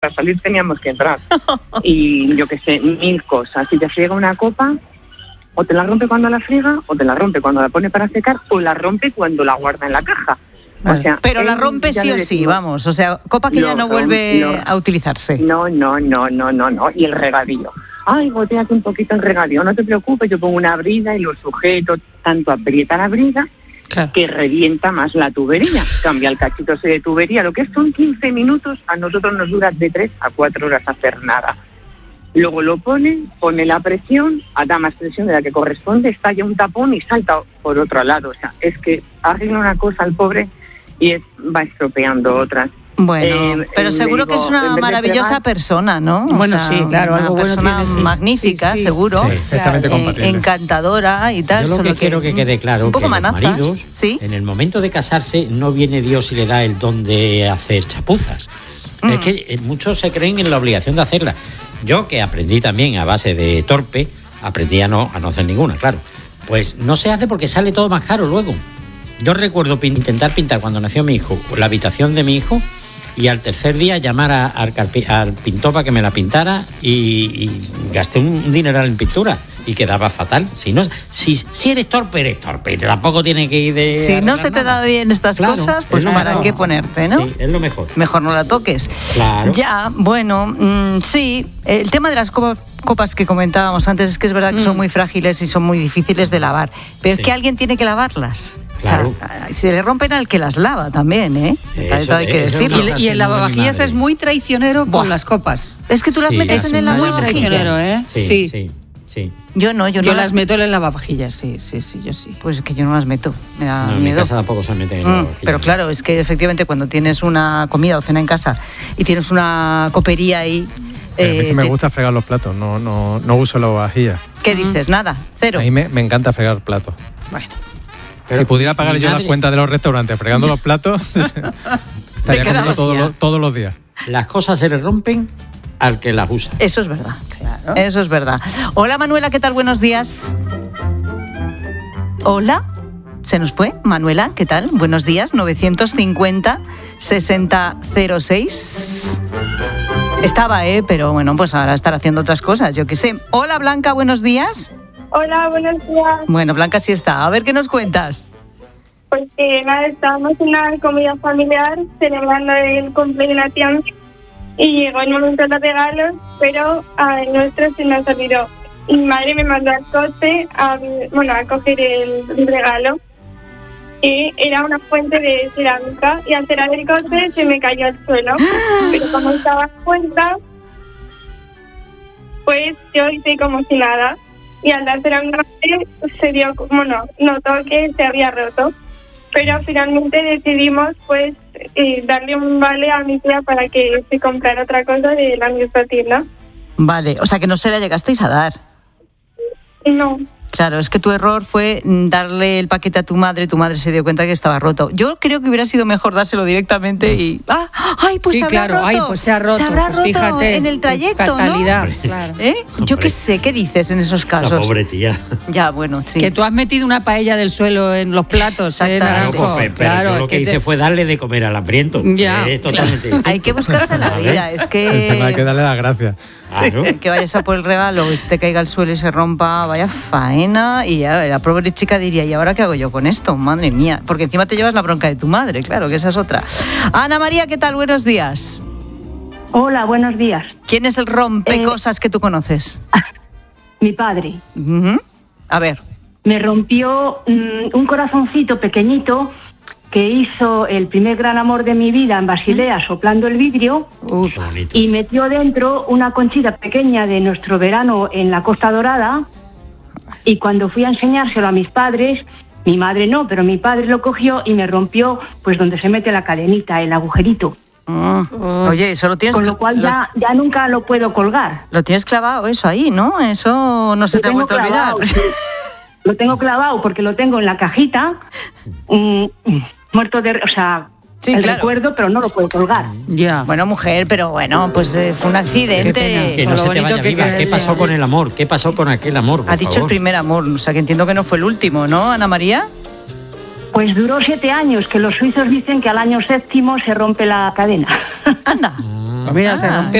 para salir teníamos que entrar. Y yo qué sé, 1000 cosas. Si te friega una copa, o te la rompe cuando la friega, o te la rompe cuando la pone para secar, o la rompe cuando la guarda en la caja. Vale. O sea, pero la rompe sí o sí, vamos. O sea, copa que ya no vuelve a utilizarse. No. Y el regadío. Ay, goteate un poquito el regadío. No te preocupes, yo pongo una brida y lo sujeto. Tanto aprieta la brida que revienta más la tubería. Cambia el cachito ese de tubería. Lo que son 15 minutos, a nosotros nos dura de 3 a 4 horas hacer nada. Luego lo pone la presión, da más presión de la que corresponde, estalla un tapón y salta por otro lado. O sea, es que arregla una cosa al pobre y va estropeando otras. Bueno, pero seguro que es una maravillosa persona, ¿no? Bueno, sí, claro, algo bueno persona tiene, magnífica, sí. seguro. Sí, perfectamente compatible. Encantadora y tal. Yo lo que quiero que quede claro un poco que los manazas, maridos, ¿sí? en el momento de casarse, no viene Dios y le da el don de hacer chapuzas. Es que muchos se creen en la obligación de hacerla. Yo, que aprendí también a base de torpe, aprendí a no hacer ninguna, claro. Pues no se hace porque sale todo más caro luego. Yo recuerdo intentar pintar cuando nació mi hijo, la habitación de mi hijo, y al tercer día llamar al pintor para que me la pintara y gasté un dineral en pintura y quedaba fatal. Si eres torpe, tampoco tiene que ir de... Si no se te da bien estas cosas, pues para qué ponerte, ¿no? Sí, es lo mejor. Mejor no la toques. Claro. Ya, bueno, sí, el tema de las copas que comentábamos antes es que es verdad que son muy frágiles y son muy difíciles de lavar, pero es que alguien tiene que lavarlas. Claro. O sea, se le rompen al que las lava también, ¿eh? Eso hay que decirlo. Y el lavavajillas es muy traicionero con las copas. Es que tú las metes en el lavavajillas. Muy traicionero, ¿eh? Sí. Yo no las meto en el lavavajillas, sí, yo sí. Pues es que yo no las meto, me da miedo. En mi casa tampoco se meten en el lavavajillas. Pero claro, es que efectivamente cuando tienes una comida o cena en casa y tienes una copería ahí... a mí que me gusta fregar los platos, no uso lavavajillas. ¿Qué dices? Nada, cero. A mí me encanta fregar platos. Bueno. Si pudiera pagar yo las cuentas de los restaurantes fregando los platos, estaría comiendo todos los días. Las cosas se les rompen al que las usa. Eso es verdad. Claro. Eso es verdad. Hola Manuela, ¿qué tal? Buenos días. Hola. ¿Se nos fue? Manuela, ¿qué tal? Buenos días. 950-6006. Estaba, pero bueno, pues ahora estar haciendo otras cosas, yo qué sé. Hola Blanca, buenos días. Hola, buenos días. Bueno, Blanca sí está. A ver, ¿qué nos cuentas? Pues que nada, estábamos en una comida familiar celebrando el cumpleaños de una tía y llegó el momento de los regalos, pero a nuestro se nos olvidó. Y mi madre me mandó al coche a coger el regalo. Y era una fuente de cerámica y al cerrar el coche se me cayó al suelo. Pero como estaba en cuenta, pues yo hice como si nada. Y al darse la noche se dio, notó que se había roto. Pero finalmente decidimos pues darle un vale a mi tía para que se comprara otra cosa de la misma tienda. Vale, o sea que no se la llegasteis a dar. No. Claro, es que tu error fue darle el paquete a tu madre se dio cuenta que estaba roto. Yo creo que hubiera sido mejor dárselo directamente y... ¡Ay, pues sí, se habrá roto! ¡Ay, pues se ha roto! Se habrá roto, fíjate, en el trayecto, fatalidad, ¿no? Claro. Yo qué sé, ¿qué dices en esos casos? La pobre tía. Ya, bueno, sí. Que tú has metido una paella del suelo en los platos, Naranjo. Pero yo lo que hice fue darle de comer al hambriento. Ya, totalmente. Hay que buscarse la vida, es que... Hay que darle las gracias. Claro. Que vayas a por el regalo y te caiga al suelo y se rompa, vaya faena. Y ya, la pobre chica diría, ¿y ahora qué hago yo con esto? Madre mía. Porque encima te llevas la bronca de tu madre, claro, que esa es otra. Ana María, ¿qué tal? Buenos días. Hola, buenos días. ¿Quién es el rompecosas que tú conoces? Mi padre. A ver. Me rompió un corazoncito pequeñito que hizo el primer gran amor de mi vida en Basilea, soplando el vidrio, y metió dentro una conchita pequeña de nuestro verano en la Costa Dorada, y cuando fui a enseñárselo a mis padres, mi madre no, pero mi padre lo cogió y me rompió pues donde se mete la cadenita, el agujerito. Oye, eso lo tienes... Con lo cual ya nunca lo puedo colgar. Lo tienes clavado eso ahí, ¿no? Eso no se te ha vuelto a olvidar. Lo tengo clavado porque lo tengo en la cajita, muerto de... O sea, sí, el claro. recuerdo, pero no lo puedo colgar. Ya. Bueno, mujer, pero bueno, pues fue un accidente. Que no se te vaya viva. ¿Qué pasó con el amor? ¿Qué pasó con aquel amor? Ha dicho el primer amor, o sea que entiendo que no fue el último, ¿no, Ana María? Pues duró 7 años, que los suizos dicen que al año 7º se rompe la cadena. Anda. Pues mira, se rompió.